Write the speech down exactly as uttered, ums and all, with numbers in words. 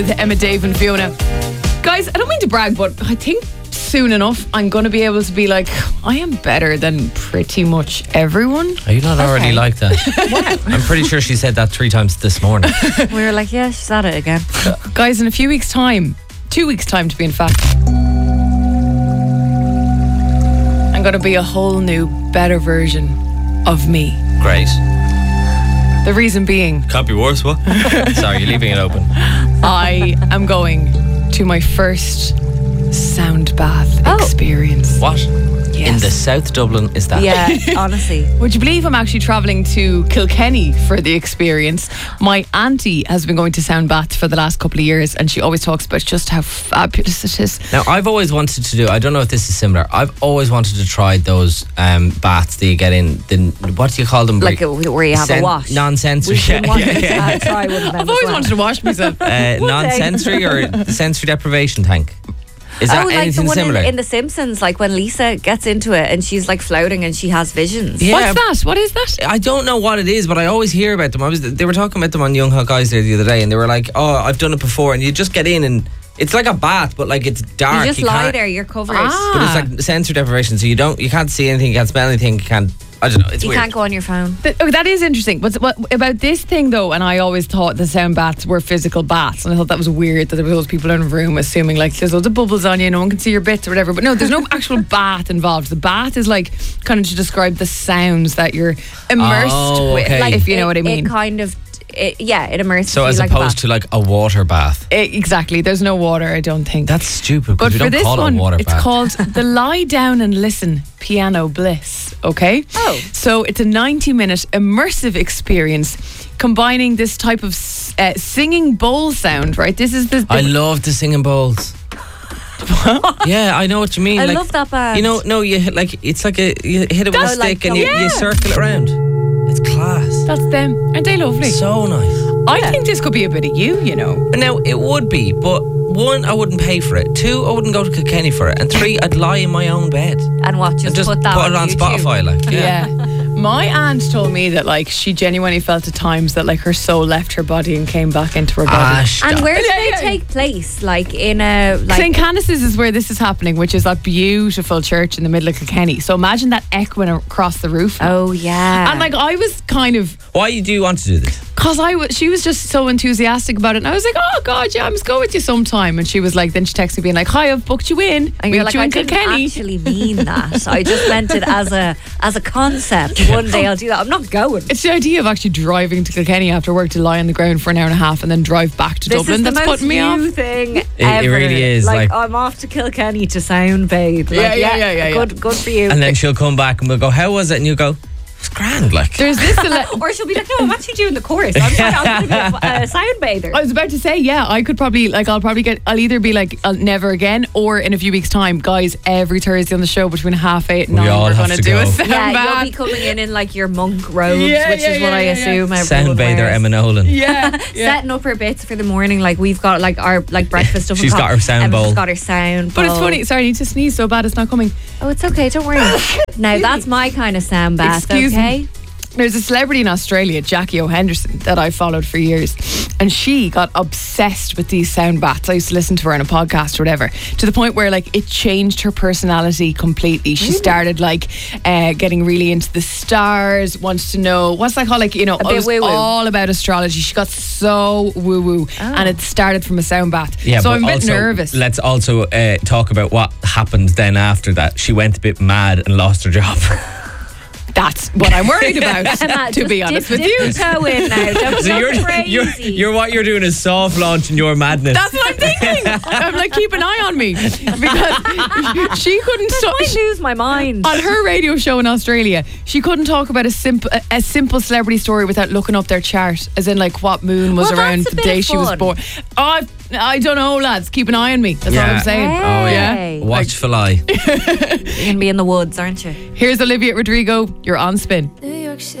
with Emma, Dave and Fiona. Guys, I don't mean to brag, but I think soon enough I'm going to be able to be like, I am better than pretty much everyone. Are you not already Okay. like that? I'm pretty sure she said that three times this morning. We were like, yeah, she's at it again. Guys, in a few weeks' time, two weeks' time to be in fact, I'm going to be a whole new, better version of me. Great. The reason being, Can't be worse, what? Sorry, you're leaving it open. I am going to my first sound bath Oh. experience. What? Yes. In the South Dublin is that? Yeah, honestly. Would you believe I'm actually travelling to Kilkenny for the experience? My auntie has been going to sound baths for the last couple of years, and she always talks about just how fabulous it is. Now, I've always wanted to do, I don't know if this is similar, I've always wanted to try those um, baths that you get in, the, what do you call them? Like a, where you have Sen- a wash. Non-sensory. We've been Yeah, wanting yeah, yeah. to try one of them I've as always well. wanted to wash myself. Uh, non-sensory or sensory deprivation tank? Is that oh, like the anything one in, similar? in The Simpsons, like when Lisa gets into it and she's like floating and she has visions. Yeah. What's that? What is that? I don't know what it is, but I always hear about them. I was they were talking about them on Young Hot Guys there the other day, and they were like, "Oh, I've done it before," and you just get in and it's like a bath, but like it's dark. You just lie can't- there, you're covered. Ah. but it's like sensory deprivation, so you don't, you can't see anything, you can't smell anything, you can't. I don't know. It's You weird. can't go on your phone. Th- oh, that is interesting. But what about this thing though? And I always thought the sound baths were physical baths, and I thought that was weird that there were those people in a room assuming like there's loads of bubbles on you, no one can see your bits or whatever. But no, there's no actual bath involved. The bath is like kind of to describe the sounds that you're immersed Oh, with, okay. like, if you know it, what I mean. It kind of, it, yeah, it immerses So you as like a opposed bath. to like a water bath. Eh, exactly. There's no water, I don't think. That's stupid. But Because we for don't this call one, it a water it's bath. called the Lie Down and Listen Piano Bliss. Okay. Oh. So it's a ninety minute immersive experience combining this type of s- uh, singing bowl sound. Right. This is the. the I love the singing bowls. Yeah, I know what you mean. I like, love that band. You know, no, you hit like it's like a you hit it with a That's stick like and you, the- you circle it around. It's class. That's them. Aren't they lovely? So nice. I think this could be a bit of you. You know. Now it would be, but one, I wouldn't pay for it. Two, I wouldn't go to Kilkenny for it. And three, I'd lie in my own bed And what, just, and just put that put on it on YouTube. Spotify. Like, yeah. Yeah. My aunt told me that like she genuinely felt at times that like her soul left her body and came back into her body. Ah, stop. And where do Yeah, they yeah. take place? Like in a like Saint Canice's is where this is happening, which is that beautiful church in the middle of Kilkenny. So imagine that echoing across the roof. Oh yeah. And like I was kind of, Why do you want to do this? cause I was, she was just so enthusiastic about it, and I was like, oh god, yeah, I must go with you sometime. And she was like, then she texted me being like, hi, I've booked you in. and Meet you're like, you I in didn't Kilkenny. actually mean that. I just meant it as a as a concept. One day I'll do that. I'm not going. It's the idea of actually driving to Kilkenny after work to lie on the ground for an hour and a half and then drive back to This Dublin. is the That's most putting me you off. thing it ever. really is, Like, like- I'm off to Kilkenny to sound bathe. Like, Yeah, yeah, yeah, yeah, Good, good for you. And then she'll come back and we'll go, how was it? And you go, it's grand. Like, There's this. ele- or she'll be like, no, I'm actually doing the chorus. I'm, I'm going to be a, a sound bather. I was about to say, yeah, I could probably, like, I'll probably get, I'll either be like, I'll never again, or in a few weeks' time, guys, every Thursday on the show between half eight and We nine, all we're have going to do go. a sound Yeah, bath. you'll be coming in in like your monk robes, Yeah, which yeah, is what yeah, I yeah, assume everyone sound bather wears. Emma Nolan. Yeah, yeah. Setting up her bits for the morning, like we've got like our like breakfast stuff. She's on got top. her sound Emma's bowl. got her sound But it's bowl. funny. Sorry, I need to sneeze so bad it's not coming. Oh, it's okay. Don't worry. Now that's my kind of sound bath. Excuse okay. me. There's a celebrity in Australia, Jackie O'Henderson, that I followed for years, and she got obsessed with these sound baths. I used to listen to her on a podcast or whatever, to the point where like it changed her personality completely. She started like uh, getting really into the stars, wants to know what's that called, like, you know, bit it was woo-woo. all about astrology. She got so woo woo, and it started from a sound bath. Yeah, so but I'm a bit also, nervous. Let's also uh, talk about what happened then after that. She went a bit mad and lost her job. That's what I'm worried about, Emma, to just be honest dip, with dip you. your toe in now. Don't So go you're, crazy. you're, you're what you're doing is soft launching your madness. That's what I'm thinking. I'm like, keep an eye on me, because she couldn't stop. I lose my mind. On her radio show in Australia, she couldn't talk about a simple a, a simple celebrity story without looking up their chart, as in like what moon was Well, around that's a the bit day of she was fun. born. Oh, I, I don't know, lads. Keep an eye on me. That's all Yeah. I'm saying. Oh, yeah. Hey. Watchful eye. You're gonna be in the woods, aren't you? Here's Olivia Rodrigo. You're on Spin. New York City.